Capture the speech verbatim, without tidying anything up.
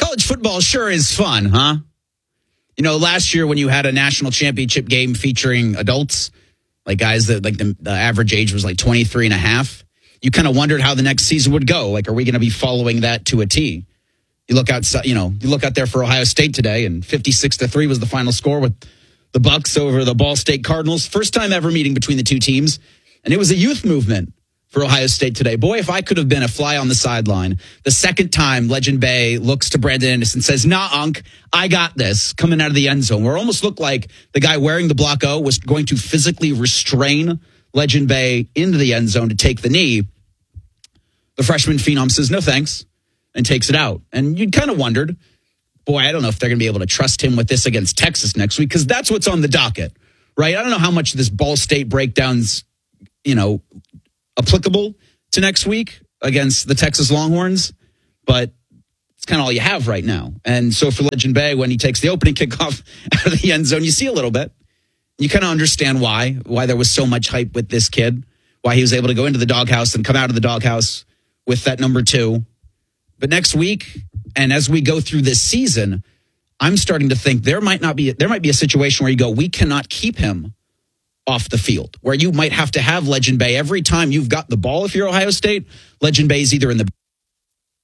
college football sure is fun, huh? You know, last year when you had a national championship game featuring adults, like guys that like the, the average age was like twenty-three and a half, you kind of wondered how the next season would go. Like, are we going to be following that to a T? You look outside, you know, you look out there for Ohio State today, and fifty-six to three was the final score with the Bucks over the Ball State Cardinals. First time ever meeting between the two teams. And it was a youth movement for Ohio State today. Boy, if I could have been a fly on the sideline, the second time Legend Bay looks to Brandon Inniss and says, nah, Unc, I got this, coming out of the end zone, where it almost looked like the guy wearing the block O was going to physically restrain Legend Bay into the end zone to take the knee. The freshman phenom says, no thanks, and takes it out. And you kind of wondered, boy, I don't know if they're going to be able to trust him with this against Texas next week, because that's what's on the docket, right? I don't know how much this Ball State breakdown's, you know, applicable to next week against the Texas Longhorns, but it's kind of all you have right now. And so for Legend Bay, when he takes the opening kickoff out of the end zone, you see a little bit. You kind of understand why, why there was so much hype with this kid, why he was able to go into the doghouse and come out of the doghouse with that number two. But next week, and as we go through this season, I'm starting to think there might not be, there might be a situation where you go, we cannot keep him off the field, where you might have to have Legend Bay every time you've got the ball. If you're Ohio State, Legend Bay is either in the